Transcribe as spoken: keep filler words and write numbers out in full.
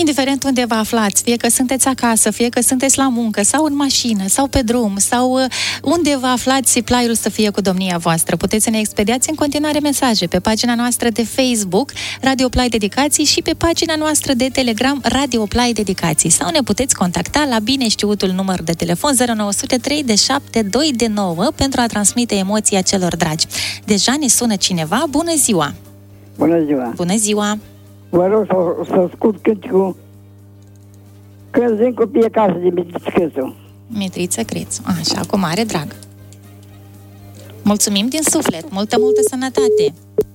indiferent unde vă aflați, fie că sunteți acasă, fie că sunteți la muncă, sau în mașină, sau pe drum, sau unde vă aflați, plaiul să fie cu domnia voastră. Puteți să ne expediați în continuare mesaje pe pagina noastră de Facebook, Radio Play Dedicații, și pe pagina noastră de Telegram, Radio Play Dedicații. Sau ne puteți contacta la bine știutul număr de telefon zero nouă zero trei șapte doi nouă pentru a transmite emoția celor dragi. Deja ne sună cineva. Bună ziua! Bună ziua! Bună ziua! Vă rog să, să ascult cântecul Când vin copiii acasă de Mitriță Crețu. Mitriță Crețu. Așa, cu mare drag. Mulțumim din suflet. Multă, multă sănătate!